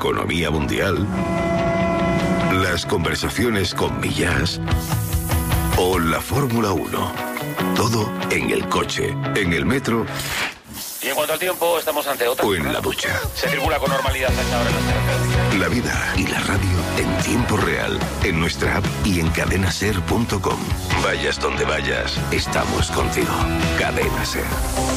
economía mundial, las conversaciones con Millás o la Fórmula 1. Todo en el coche, en el metro. Y en cuanto al tiempo, estamos ante otra. O en la ducha. Se circula con normalidad a esta hora en las carreteras. La vida y la radio en tiempo real, en nuestra app y en cadenaser.com. Vayas donde vayas, estamos contigo. Cadena Ser.